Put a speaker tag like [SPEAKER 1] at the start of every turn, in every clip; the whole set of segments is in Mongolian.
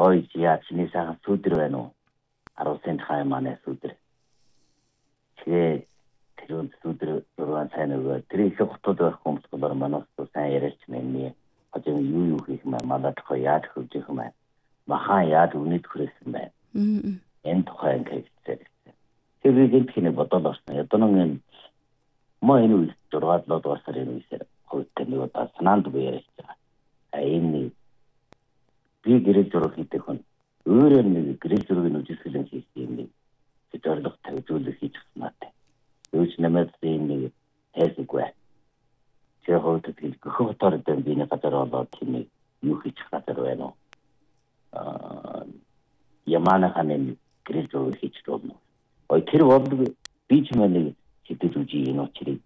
[SPEAKER 1] ой яа чиний сайхан сүдэр байна уу? 10 хай манай сүдэр. Тэгээ тэр сүдэр зургаан сайн нөгөө тэр их хотод байх хүмүүсээр манаас сайн яриач нэмээ. Хажим юу хийх юм малатах яаж хөвж их юм. Махан яаж үнэт хүрээсэн байна. Энэ тухайн хэлцээ. Тэр үед кино бодол орсон. Ядонон энэ зургаалаад басар энэ үсээр хөвтэй нэг удаа санаанд яриач байгаа. Энэ би гэрэл зураг хийдэг хүн өөрөө нэг гэрэл зургийг үзүүлэн хийсэн юм нэг зорилго тавьжуулах хийж гэнэ. Юуч нэмээд энэ хэсэггүй. Тэр хөвдөд гөхөөр дэм биний газар болоод тийм юу хийж газар байна уу? Ямана ханын гэрэл зураг хийж болно. Ой тэр бол би ч мань хэдэж үжи энэ очрыг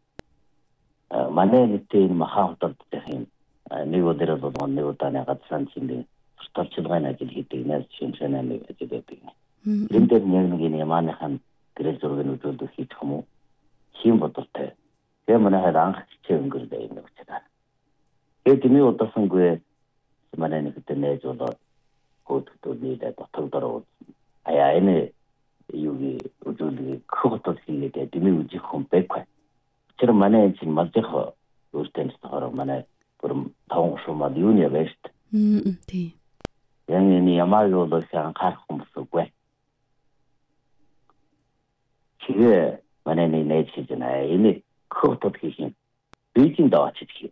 [SPEAKER 1] манай нэгтэй махан хотод тийм нэг өдөр бол нэг удаа газрын чинь столчилгааны ажил хийдэг нас шинжлэх ухааны ажил хийдэг. Энэ дээр нэг ямааныхан гэрэл зургийг үзүүлдэг хийх юм уу? Хин бодолтой. Тэгээ манай хайр анх чичээ өнгөрдөө юм учраас. Тэгээд тийм удаасангүй манай нэг хөтэ нээж болоод хөтөлбөрний дотор аяа энэ юуги үзүүлгийг хотод хийгээд дэмий үзэх хүн байхгүй. Тэр манай энэ малдах өөртөө стахаар манай бүр таван шумад юу нэ байж та.
[SPEAKER 2] Тий.
[SPEAKER 1] Яг энэ ямааг бол сайн харах хүмүүс үгүй. Тэгээ манай нээж хийж байна. Энэ хотод хийх юм. Бээжинд очиж хийх.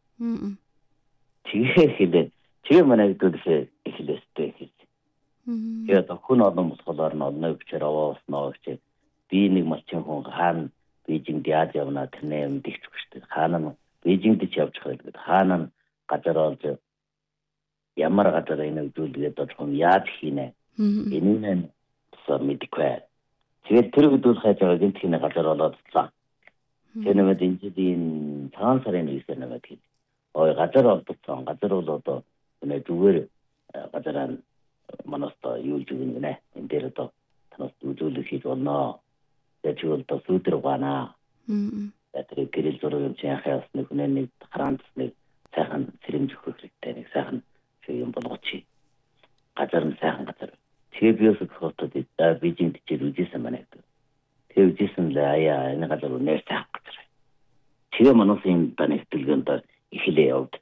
[SPEAKER 1] Тэгээ манай дэдээ эхлэстэй хийж. Тэгээд хүн олон болохоор нь өвчөр авааснаа гэж би нэг малчин хүн хаана Бээжинд яаж явна тэрнээ мэдчих шүү дээ. Хаана Бээжинд ч явж байгаа гэдэг. Хаана газар олж ямар газар энэ үзүүлгээд очих яаж хийнэ. Энэ нь мэдгүй. Тэгээд тэр хөдөл хайж байгаа гэнт хийнэ газар олоод цаа. Тэр нэмээд энэ цагаан сарын 9-ээр нэмээд хий. Ой газар олдсон. Газар бол одоо энэ зүгээр газараа манаста юу зүйл гэнэ. Энэ дээр одоо танаас үзүүлэх хийж болно. Тэгвэл то сүдэр гана. Тэр гэрэл зургийн чанхаас нэг нэг хараандсны сайхан сэрэмж өгөх хэрэгтэй нэг сайхан юм болгочих. Газар нь сайхан газар. Тэгээ биос хотод Бээжинд чир үзсэн манай. Тэгээ үзсэн л аяа энэ газар үнээр сайхан газар. Тэгээ манаас юм таны хэлгэнт эхлээ явд.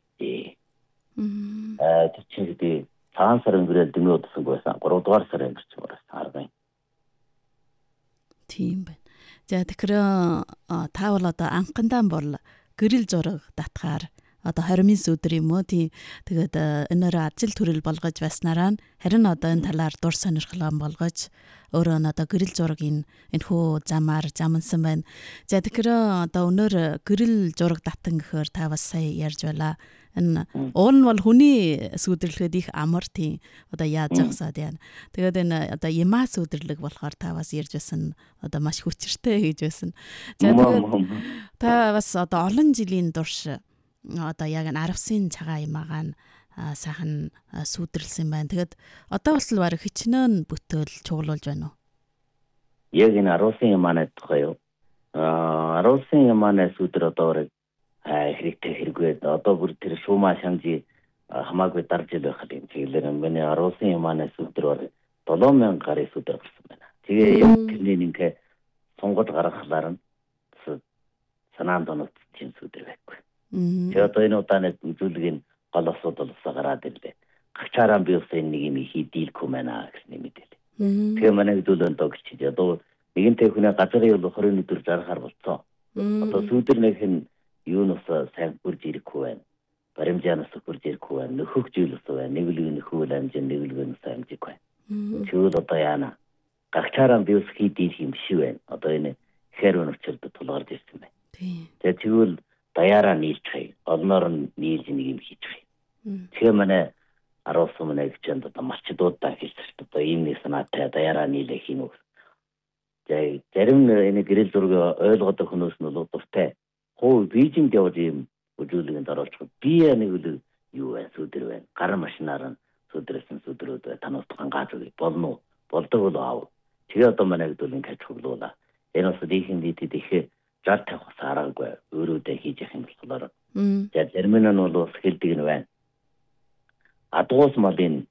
[SPEAKER 1] Тэр чинь цагаан сарын гэрэл дэмий удсан байсан. 3 дугаар сарын гэрч байгаа аргын.
[SPEAKER 2] Тийм байна. За тэгэхээр та бол одоо анхандаа бол гэрэл зураг татгаар одоо 20 өдөр юм уу тий. Тэгээд энээр ажил төрөл болгож байснараа харин одоо энэ талаар дур сонирхлон болгож өөрөө нь одоо гэрэл зургийн энэ хөө замаар замансан байна. За тэгэхээр одоо өнөр гэрэл зураг татан гэхээр та бас сая ярьж байлаа. Энэ уул нь бол хүний сүдэрлэхэд их амар тийм одоо яаж зогсоод байна. Тэгээд энэ одоо ямаа сүдэрлэг болохоор та бас ярьж байсан одоо маш хүчтэй хийж байсан. За тэгээд та бас одоо олон жилийн турш одоо яг н 10-ын цагаан ямаагаа сайхан сүдэрлсэн байна. Тэгээд одоо бас л баг хичнээн бүтээл чуулуулж байна уу?
[SPEAKER 1] Яг энэ 10-ын ямааны тухай юу? 10-ын ямааны сүдэр одоо хэрэгтэй хэрэггүй. Одоо бүр тэр шуумаа шанжи хамаагүй дарж ил байх юм. Тэгэхээр миний 10-ын ямааны сүдэр бол 7000 гаруй сүдэр гарсан байна. Тэгээ тэрний нэг сонгож гаргахлаар нь санаанд оногдсон тийм сүдэр байхгүй. Тэгээ одоо энэ удааны үзүүлгийн гол асуудал гараад ирлээ. Гачаараа би ус нэг юм хийдийлгүй байна гэсэн мэдээлэл. Тэгээ манай хөдөлгөөнд өгч одоо нэгэнтэй хүний газрын бол 20 өдөр зарахаар болцсон. Одоо сүдэр нэг хэн юунаас сайн бүрж ирэхгүй байна. Баримжаанаас бүрж ирэхгүй байна. Нөхөх зүйлс байна. Нэглэг нөхөл амжин нэглэгнээс амжиг байна. Тэгвэл одоо яана. Гачаараа би ус хийдийлэх юм шиг байна. Одоо энэ хэрүүн өчрөд тулгарч ирсэн байна. Тэгээ тэгвэл даяараа нийлж хай. Олноор нь нийлж нэг юм хийж хай. Тэгээ манай 10 сумын агчанд одоо марчдуудаа хийж одоо ийм нэг санаатай даяараа нийлэх юм уу. Тэгээ зарим энэ гэрэл зургийг ойлгоод хүмүүс нь бол дуртай. Хөө Бээжинд явж ийм үзүүлэгт оруулах. Би нэг үл юу вэ сүдэр байна. Гар машинаар нь сүдэрсэн сүдрүүд танаас гангааж үгүй болно уу? Болдог бол аав. Тэгээ одоо манай хөдөлгөөний кач хөглөөла. Энэ бас дийхэн дийтэд их зар тавих аргагүй өөрөөдөө хийж явах юм болохоор. За зарим нь бол хэлдэг нь байна. Адуус малын